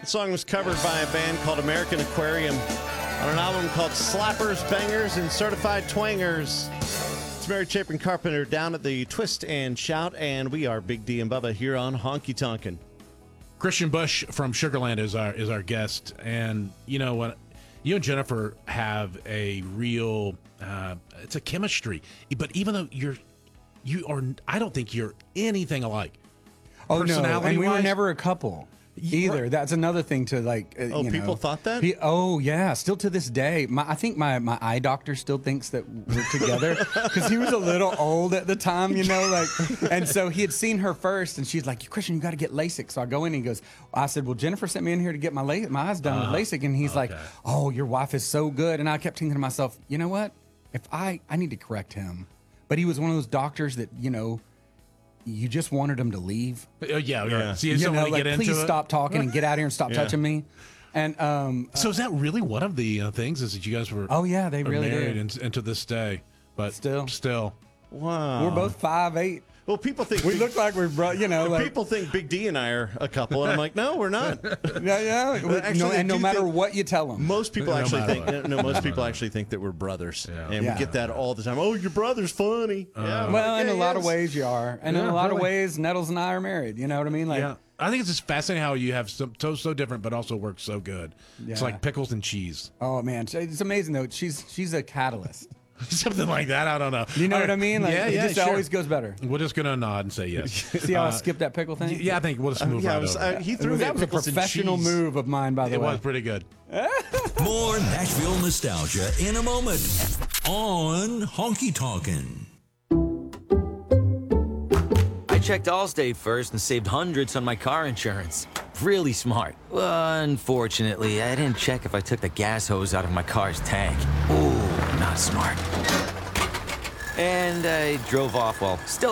song was covered by a band called American Aquarium on an album called Slappers, Bangers, and Certified Twangers. It's Mary Chapin Carpenter down at the Twist and Shout, and we are Big D and Bubba here on Honky Tonkin'. Christian Bush from Sugarland is our guest, and you know what? You and Jennifer have a real it's a chemistry. But even though you are, I don't think you're anything alike. Oh no, and we were Personality-wise. never a couple either. That's another thing to like. People thought that? Oh yeah, still to this day. I think my eye doctor still thinks that we're together because he was a little old at the time, and so he had seen her first, and she's like, "Christian, you got to get LASIK." So I go in and he goes, I said, "Well, Jennifer sent me in here to get my eyes done with LASIK," and he's like, "Oh, your wife is so good," and I kept thinking to myself, you know what? If I need to correct him, but he was one of those doctors that you just wanted him to leave. Yeah. See, please stop talking and get out of here and stop touching me. And so is that really one of the things is that you guys were? Oh yeah, they really married did. and to this day, but still. Wow. We're both 5'8". Well, people think We look like we're people think Big D and I are a couple, and I'm like, no, we're not. Actually, no matter what you tell them. Most people actually matter think most people actually think that we're brothers, and Yeah. we get that all the time. Oh, your brother's funny. Well, in a lot of ways you are, and in a lot of ways, Nettles and I are married. You know what I mean? Like, Yeah, I think it's just fascinating how you have so different, but also work so good. It's Yeah. like pickles and cheese, oh man, it's amazing though. She's a catalyst. something like that. I don't know. You know what I mean? Like, it just sure. always goes better. We're just gonna nod and say yes. See how I skipped that pickle thing? Yeah, I think we'll just move right over. He threw That was a pickles and professional cheese. move of mine, by the It way. was pretty good. More Nashville nostalgia in a moment on Honky Tonkin'. I checked Allstate first and saved hundreds on my car insurance. Really smart. Unfortunately, I didn't check if I took the gas hose out of my car's tank. Ooh, not smart. And I drove off while still